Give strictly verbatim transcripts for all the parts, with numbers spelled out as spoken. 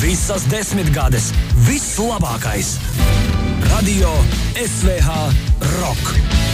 Visas desmitgades, viss labākais. Radio S V H Rock.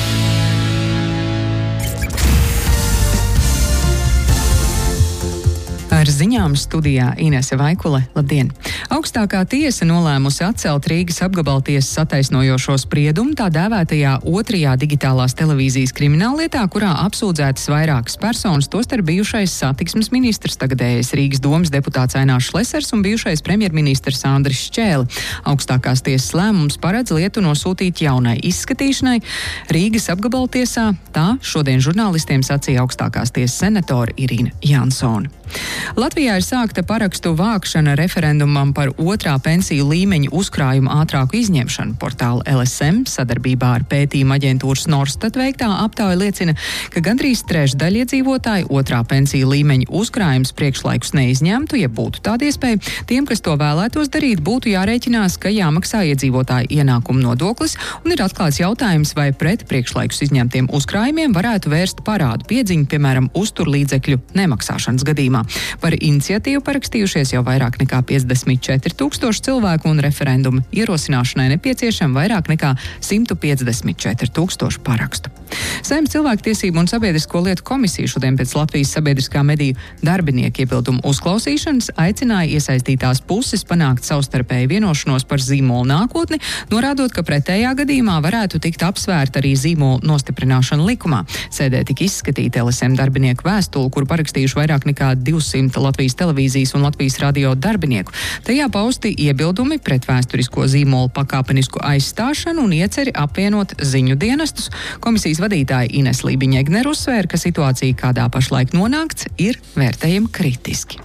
Ar ziņām studijā Inese Vaikule. Labdien! Augstākā tiesa nolēmusi atcelt Rīgas apgabaltiesas attaisnojošo spriedumu tā dēvētajā otrajā digitālās televīzijas krimināllietā, kurā apsūdzētas vairākas personas, tostarp bijušais satiksmes ministrs, tagadējais Rīgas domas deputāts Ainārs Šlesers un bijušais premjerministrs Andris Šķēle. Augstākās tiesas lēmums paredz lietu nosūtīt jaunai izskatīšanai Rīgas apgabaltiesā, tā šodien žurnālistiem sacīja augstākās tiesas senatore Irīna Jansone. Latvijā ir sākta parakstu vākšana referendumam par otrā pensiju līmeņa uzkrājumu ātrāku izņemšanu. Portāla L S M sadarbībā ar pētījuma aģentūras Norstat veiktā aptauja liecina, ka gandrīz trešdaļa iedzīvotāji otrā pensiju līmeņa uzkrājums priekšlaikus neizņemtu, ja būtu tāda iespēja. Tiem, kas to vēlētos darīt, būtu jārēķinās, ka jāmaksā iedzīvotāju ienākumu nodoklis, un ir atklāts jautājums, vai pret priekšlaikus izņemtiem uzkrājumiem varētu vērst parādu piedziņu, piemēram, uzturlīdzekļu nemaksāšanas gadījumā. Par iniciatīvu parakstījušies jau vairāk nekā piecdesmit četri tūkstoši cilvēku, un referendumu ierosināšanai nepieciešami vairāk nekā simt piecdesmit četri tūkstoši parakstu. Saeimas cilvēktiesību un sabiedrisko lietu komisija šodien pēc Latvijas sabiedriskā mediju darbinieku iebildumu uzklausīšanas aicināja iesaistītās puses panākt savstarpēju vienošanos par zīmolu nākotni, norādot, ka pretējā gadījumā varētu tikt apsvērta arī zīmolu nostiprināšana likumā. Sēdē tika izskatīta L S M darbinieku vēstule, kuru parakstījuši vairāk nekā divsimt Latvijas televīzijas un Latvijas radio darbinieku. Tajā pausti iebildumi pret vēsturisko zīmolu pakāpenisku aizstāšanu un ieceri apvienot ziņu dienestus. Komisijas vadītāja Ines Lībiņa-Egner uzsvēra, ka situācija, kādā pašlaik nonākts, ir vērtējama kritiski.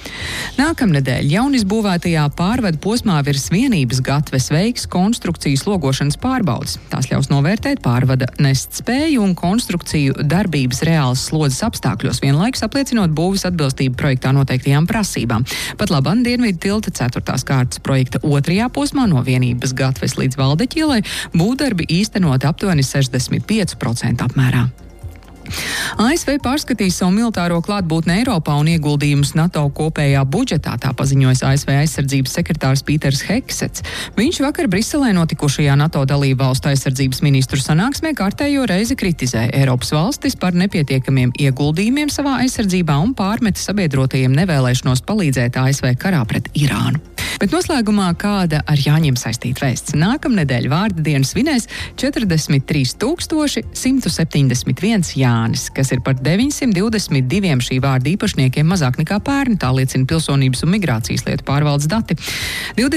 Nākamnedēļ jaunizbūvētajā pārvadu posmā virs vienības gatves veiks konstrukcijas logošanas pārbaudes. Tās ļaus novērtēt pārvada nest spēju un konstrukciju darbības reālas slodzes apstākļos, vienlaikus apliecinot būvis atbilstību projektā noteiktajām prasībām. Pat labam Dienvidu tilta ceturtās kārtas projekta otrajā posmā no vienības gatves līdz Valdeķielai būvdarbi īstenot aptuveni sešdesmit pieci procenti apmērā. A S V pārskatīs savu militāro klātbūtni Eiropā un ieguldījumus NATO kopējā budžetā, tā paziņojas A S V aizsardzības sekretārs Pīters Heksets. Viņš vakar Briselē notikušajā NATO dalību valstu aizsardzības ministru sanāksmē kārtējo reizi kritizēja Eiropas valstis par nepietiekamiem ieguldījumiem savā aizsardzībā un pārmeta sabiedrotajiem nevēlēšanos palīdzēt A S V karā pret Irānu. Bet noslēgumā kāda ar Jāņiem saistīta vēsts. Nākamnedēļ vārda dienu svinēs četrdesmit trīs tūkstoši simt septiņdesmit viens Jānis, kas ir par deviņsimt divdesmit diviem šī vārda īpašniekiem mazāk nekā pērn, tā liecina Pilsonības un migrācijas lietu pārvaldes dati.